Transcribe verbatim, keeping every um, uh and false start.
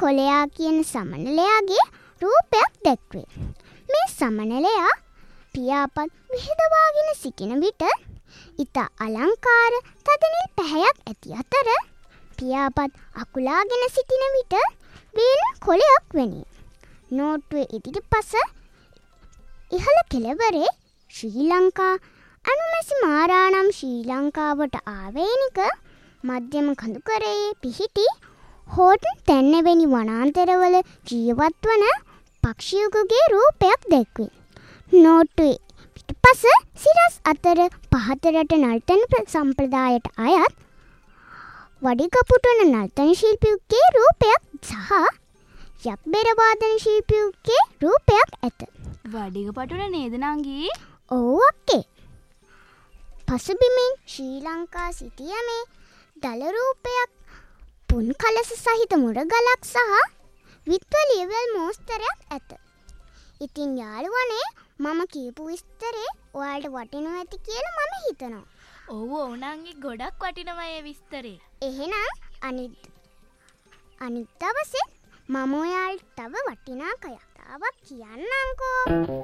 කොළයා කියන සමනලයාගේ රූපයක් දැක්වේ. මේ සමනලයා පියාපත් විහිදවාගෙන සිටින විට ඉතා අලංකාර තදනිල් පැහැයක් ඇති අතර පියාපත් අකුලාගෙන සිටින විට වේන කොළයක් වැනි. නෝට්ටුවේ ඉදිරිපස ඉහළ කෙළවරේ ශ්‍රී ලංකා අනුමැසි මාරානම් ශ්‍රී ලංකාවට ආවේනික මධ්‍යම කඳුකරයේ පිහිටි හෝටන් තැන්නෙවැනි වනාන්තරවල ජීවත් වන පක්ෂියෙකුගේ රූපයක් දැක්වේ. නෝට්ටුවේ පිටුපස සිරස් අතර පහතරට නර්තන සම්ප්‍රදායට අයත් වඩිකපුටන නර්තන ශිල්පියෙකුගේ රූපයක් සහ යක් බෙර වාදන ශිල්පියෙකුගේ රූපයක් ඇත. වඩිකපටුන නේද නංගී? ඔව් අක්කේ. පසුබිමින් ශ්‍රී ලංකා සිටියමේ දල රූපයක් පුන් කලස සහිත මුරගලක් සහ විත්ව ලියවැල් මෝස්තරයක් ඇත. ඉතින් යාළුවනේ මම කියපු විස්තරේ ඔයාලට වටිනවා ඇති කියලා මම හිතනවා. ඔව් ඔව් නංගි ගොඩක් වටිනවා ඒ විස්තරේ. එහෙනම් අනිත් අනිත් දවසේ මම ඔයාලට තව වටිනා කතාවක් කියන්නම්කෝ.